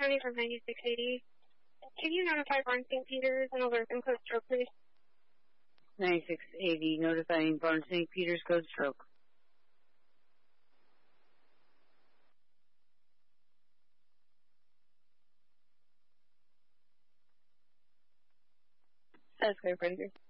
County from 9680. Can you notify Barnes St. Peters and alert them code stroke, please? 9680, notifying Barnes St. Peters code stroke. That's great, Predator.